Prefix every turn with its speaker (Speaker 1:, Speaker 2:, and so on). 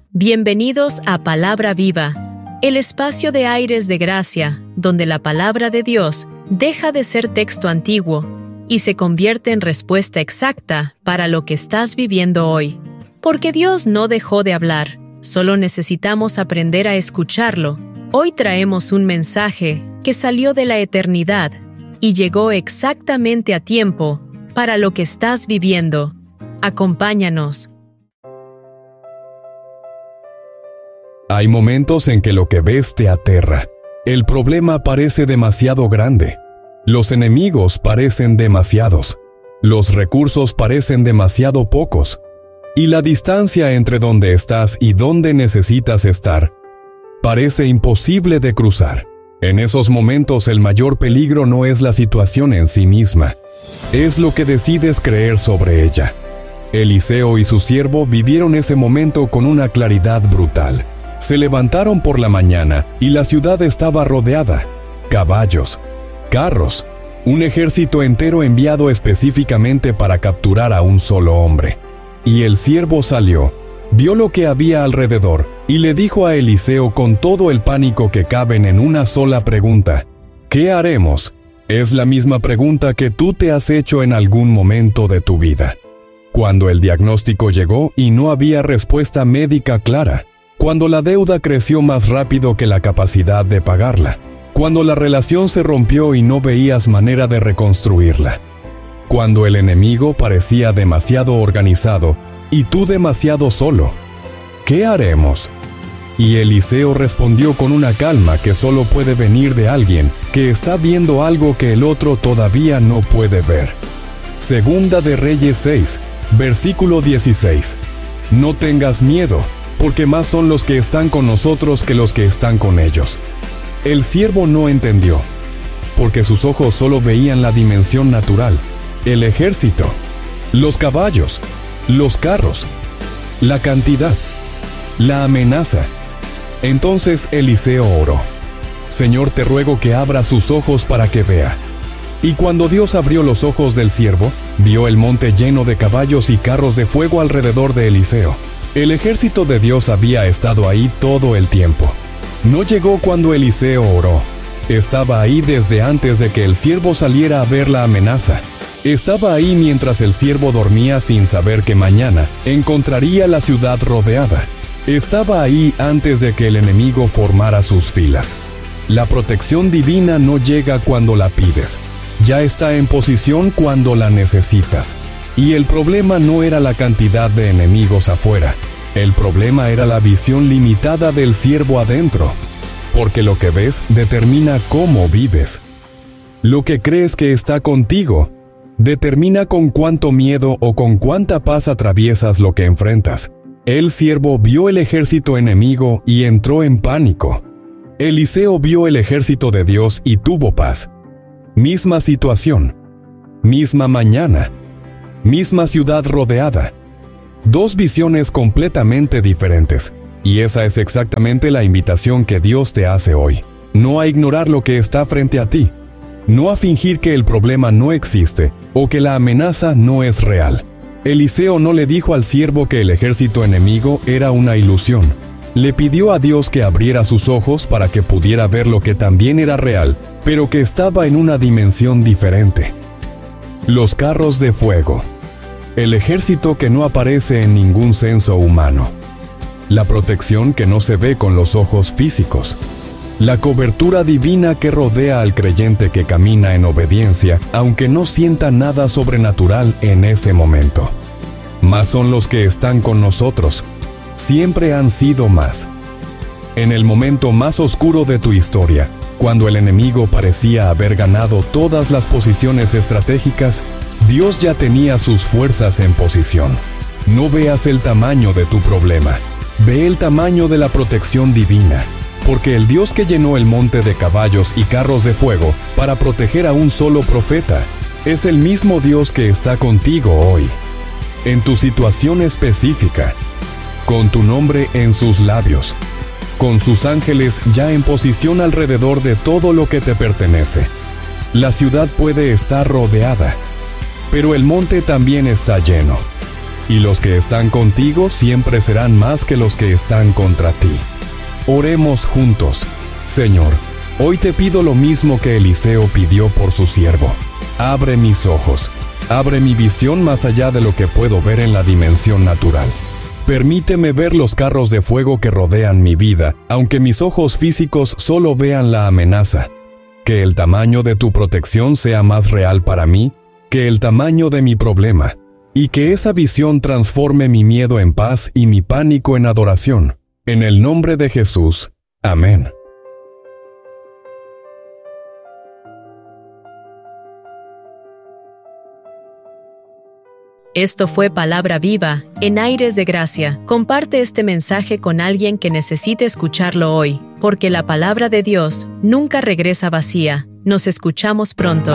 Speaker 1: Bienvenidos a Palabra Viva, el espacio de aires de gracia, donde la palabra de Dios deja de ser texto antiguo y se convierte en respuesta exacta para lo que estás viviendo hoy. Porque Dios no dejó de hablar, solo necesitamos aprender a escucharlo. Hoy traemos un mensaje que salió de la eternidad y llegó exactamente a tiempo para lo que estás viviendo. Acompáñanos.
Speaker 2: Hay momentos en que lo que ves te aterra. El problema parece demasiado grande. Los enemigos parecen demasiados. Los recursos parecen demasiado pocos. Y la distancia entre donde estás y donde necesitas estar parece imposible de cruzar. En esos momentos el mayor peligro no es la situación en sí misma, es lo que decides creer sobre ella. Eliseo y su siervo vivieron ese momento con una claridad brutal. Se levantaron por la mañana y la ciudad estaba rodeada. Caballos, carros, un ejército entero enviado específicamente para capturar a un solo hombre. Y el siervo salió, vio lo que había alrededor y le dijo a Eliseo con todo el pánico que caben en una sola pregunta: ¿qué haremos? Es la misma pregunta que tú te has hecho en algún momento de tu vida. Cuando el diagnóstico llegó y no había respuesta médica clara. Cuando la deuda creció más rápido que la capacidad de pagarla. Cuando la relación se rompió y no veías manera de reconstruirla. Cuando el enemigo parecía demasiado organizado y tú demasiado solo. ¿Qué haremos? Y Eliseo respondió con una calma que solo puede venir de alguien que está viendo algo que el otro todavía no puede ver. Segunda de Reyes 6, versículo 16. No tengas miedo, porque más son los que están con nosotros que los que están con ellos. El siervo no entendió, porque sus ojos solo veían la dimensión natural, el ejército, los caballos, los carros, la cantidad, la amenaza. Entonces Eliseo oró: Señor, te ruego que abra sus ojos para que vea. Y cuando Dios abrió los ojos del siervo, vio el monte lleno de caballos y carros de fuego alrededor de Eliseo. El ejército de Dios había estado ahí todo el tiempo. No llegó cuando Eliseo oró. Estaba ahí desde antes de que el siervo saliera a ver la amenaza. Estaba ahí mientras el siervo dormía sin saber que mañana encontraría la ciudad rodeada. Estaba ahí antes de que el enemigo formara sus filas. La protección divina no llega cuando la pides. Ya está en posición cuando la necesitas. Y el problema no era la cantidad de enemigos afuera. El problema era la visión limitada del siervo adentro. Porque lo que ves determina cómo vives. Lo que crees que está contigo determina con cuánto miedo o con cuánta paz atraviesas lo que enfrentas. El siervo vio el ejército enemigo y entró en pánico. Eliseo vio el ejército de Dios y tuvo paz. Misma situación, misma mañana, misma ciudad rodeada. Dos visiones completamente diferentes. Y esa es exactamente la invitación que Dios te hace hoy. No a ignorar lo que está frente a ti. No a fingir que el problema no existe o que la amenaza no es real. Eliseo no le dijo al siervo que el ejército enemigo era una ilusión. Le pidió a Dios que abriera sus ojos para que pudiera ver lo que también era real, pero que estaba en una dimensión diferente. Los carros de fuego. El ejército que no aparece en ningún censo humano. La protección que no se ve con los ojos físicos. La cobertura divina que rodea al creyente que camina en obediencia, aunque no sienta nada sobrenatural en ese momento. Más son los que están con nosotros. Siempre han sido más. En el momento más oscuro de tu historia, cuando el enemigo parecía haber ganado todas las posiciones estratégicas, Dios ya tenía sus fuerzas en posición. No veas el tamaño de tu problema. Ve el tamaño de la protección divina, porque el Dios que llenó el monte de caballos y carros de fuego para proteger a un solo profeta, es el mismo Dios que está contigo hoy, en tu situación específica, con tu nombre en sus labios, con sus ángeles ya en posición alrededor de todo lo que te pertenece. La ciudad puede estar rodeada, pero el monte también está lleno. y los que están contigo siempre serán más que los que están contra ti. Oremos juntos. Señor, hoy te pido lo mismo que Eliseo pidió por su siervo. Abre mis ojos, abre mi visión más allá de lo que puedo ver en la dimensión natural. Permíteme ver los carros de fuego que rodean mi vida, aunque mis ojos físicos solo vean la amenaza. Que el tamaño de tu protección sea más real para mí que el tamaño de mi problema, y que esa visión transforme mi miedo en paz y mi pánico en adoración. En el nombre de Jesús. Amén.
Speaker 1: Esto fue Palabra Viva, en Aires de Gracia. Comparte este mensaje con alguien que necesite escucharlo hoy, porque la palabra de Dios nunca regresa vacía. Nos escuchamos pronto.